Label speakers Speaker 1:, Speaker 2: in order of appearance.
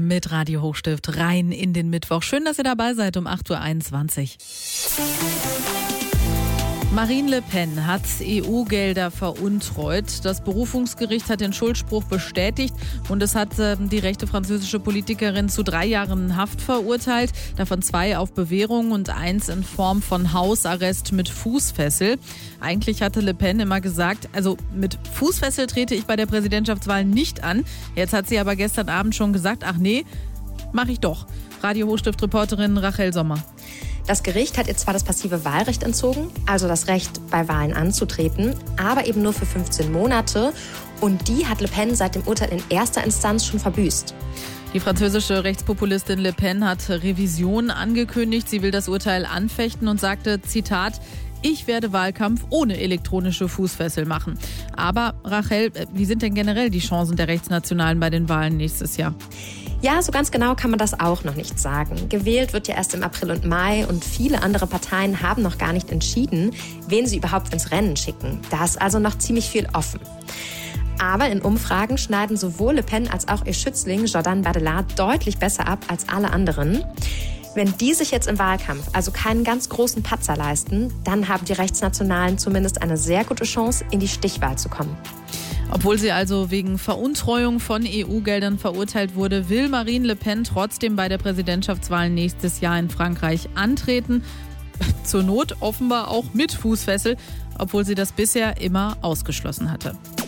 Speaker 1: mit Radio Hochstift rein in den Mittwoch. Schön, dass ihr dabei seid um 8.21 Uhr. Marine Le Pen hat EU-Gelder veruntreut. Das Berufungsgericht hat den Schuldspruch bestätigt und es hat die rechte französische Politikerin zu 3 Jahren Haft verurteilt. Davon 2 auf Bewährung und 1 in Form von Hausarrest mit Fußfessel. Eigentlich hatte Le Pen immer gesagt, also mit Fußfessel trete ich bei der Präsidentschaftswahl nicht an. Jetzt hat sie aber gestern Abend schon gesagt, ach nee, mache ich doch. Radio Hochstift-Reporterin Rachel Sommer.
Speaker 2: Das Gericht hat ihr zwar das passive Wahlrecht entzogen, also das Recht, bei Wahlen anzutreten, aber eben nur für 15 Monate. Und die hat Le Pen seit dem Urteil in erster Instanz schon verbüßt.
Speaker 1: Die französische Rechtspopulistin Le Pen hat Revision angekündigt. Sie will das Urteil anfechten und sagte, Zitat, ich werde Wahlkampf ohne elektronische Fußfessel machen. Aber Rachel, wie sind denn generell die Chancen der Rechtsnationalen bei den Wahlen nächstes Jahr?
Speaker 2: Ja, so ganz genau kann man das auch noch nicht sagen. Gewählt wird ja erst im April und Mai und viele andere Parteien haben noch gar nicht entschieden, wen sie überhaupt ins Rennen schicken. Da ist also noch ziemlich viel offen. Aber in Umfragen schneiden sowohl Le Pen als auch ihr Schützling Jordan Bardella deutlich besser ab als alle anderen. Wenn die sich jetzt im Wahlkampf also keinen ganz großen Patzer leisten, dann haben die Rechtsnationalen zumindest eine sehr gute Chance, in die Stichwahl zu kommen.
Speaker 1: Obwohl sie also wegen Veruntreuung von EU-Geldern verurteilt wurde, will Marine Le Pen trotzdem bei der Präsidentschaftswahl nächstes Jahr in Frankreich antreten. Zur Not offenbar auch mit Fußfessel, obwohl sie das bisher immer ausgeschlossen hatte.